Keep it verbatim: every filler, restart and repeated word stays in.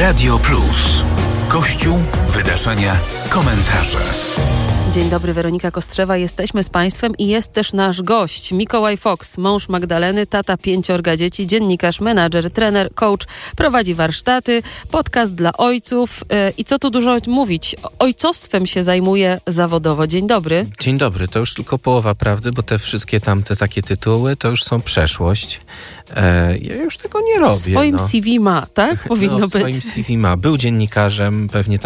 Radio Plus. Kościół, wydarzenia, komentarze. Dzień dobry, Weronika Kostrzewa. Jesteśmy z Państwem i jest też nasz gość. Mikołaj Fox, mąż Magdaleny, tata pięciorga dzieci, dziennikarz, menadżer, trener, coach, prowadzi warsztaty, podcast dla ojców yy, i co tu dużo mówić, ojcostwem się zajmuje zawodowo. Dzień dobry. Dzień dobry, to już tylko połowa prawdy, bo te wszystkie tamte takie tytuły to już są przeszłość. E, ja już tego nie robię. W swoim no. C V ma, tak? Powinno no, w być. swoim C V ma. Był dziennikarzem, pewnie